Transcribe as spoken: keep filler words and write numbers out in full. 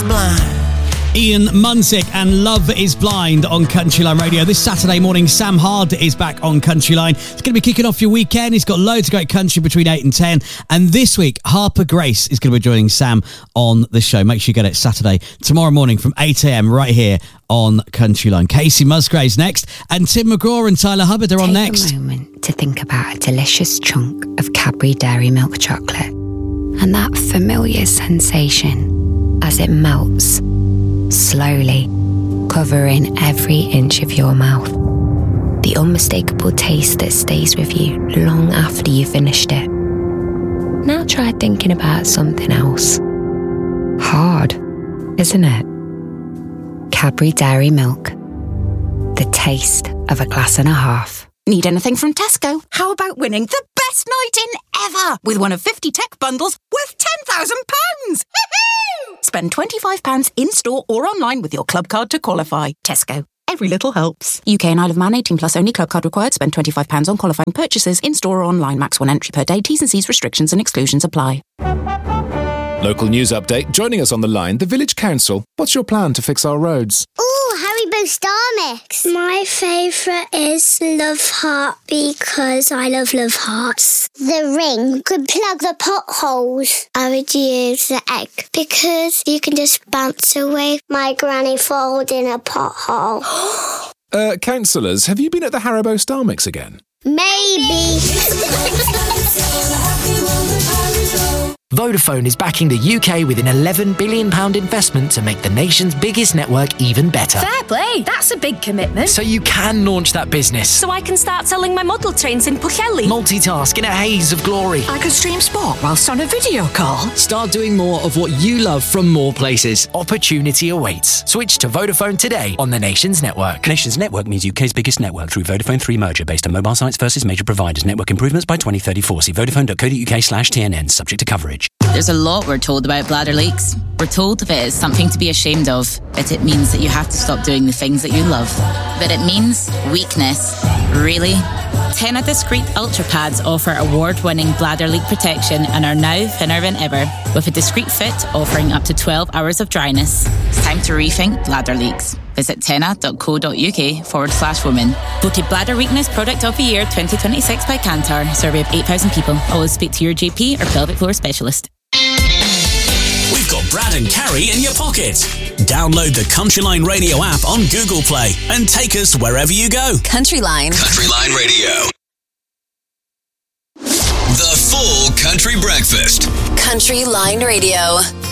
blind. Ian Munsick and Love is Blind on Countryline Radio. This Saturday morning, Sam Hard is back on Countryline. It's going to be kicking off your weekend. He's got loads of great country between eight and ten. And this week, Harper Grace is going to be joining Sam on the show. Make sure you get it Saturday, tomorrow morning from eight a.m. right here on Countryline. Casey Musgraves next, and Tim McGraw and Tyler Hubbard are on next. Take a moment to think about a delicious chunk of Cadbury Dairy Milk chocolate and that familiar sensation as it melts slowly, covering every inch of your mouth. The unmistakable taste that stays with you long after you've finished it. Now try thinking about something else. Hard, isn't it? Cadbury Dairy Milk. The taste of a glass and a half. Need anything from Tesco? How about winning the best night in ever with one of fifty tech bundles worth ten thousand pounds? Spend twenty-five pounds in-store or online with your club card to qualify. Tesco. Every little helps. U K and Isle of Man, eighteen plus only. Club card required. Spend twenty-five pounds on qualifying purchases in-store or online. Max one entry per day. T's and C's restrictions and exclusions apply. Local news update. Joining us on the line, the Village Council. What's your plan to fix our roads? Ooh, Haribo Star Mix. My favourite is Love Heart because I love Love Hearts. The ring could plug the potholes. I would use the egg because you can just bounce away my granny falls in a pothole. uh, councillors, have you been at the Haribo Star Mix again? Maybe. Vodafone is backing the U K with an eleven billion pounds investment to make the nation's biggest network even better. Fair play, that's a big commitment. So you can launch that business. So I can start selling my model trains in Pwllheli. Multitask in a haze of glory. I could stream sport whilst on a video call. Start doing more of what you love from more places. Opportunity awaits. Switch to Vodafone today on the nation's network. Nation's network means U K's biggest network through Vodafone three merger based on mobile sites versus major providers. Network improvements by twenty thirty-four. See vodafone.co.uk slash TNN. Subject to coverage. There's a lot we're told about bladder leaks. We're told that it's something to be ashamed of, that it means that you have to stop doing the things that you love. But it means weakness. Really? Tena Discreet Ultra Pads offer award-winning bladder leak protection and are now thinner than ever, with a discreet fit offering up to twelve hours of dryness. It's time to rethink bladder leaks. Visit tena.co.uk forward slash women. Voted Bladder Weakness Product of the Year twenty twenty-six by Kantar. Survey of eight thousand people. Always speak to your G P or pelvic floor specialist. We've got Brad and Carrie in your pocket. Download the Countryline Radio app on Google Play and take us wherever you go. Countryline. Countryline Radio. The full country breakfast. Countryline Radio.